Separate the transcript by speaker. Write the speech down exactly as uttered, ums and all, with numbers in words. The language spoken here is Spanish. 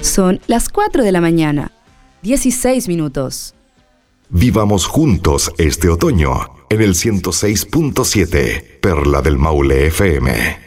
Speaker 1: Son las cuatro de la mañana, dieciséis minutos.
Speaker 2: Vivamos juntos este otoño en el ciento seis punto siete, Perla del Maule F M.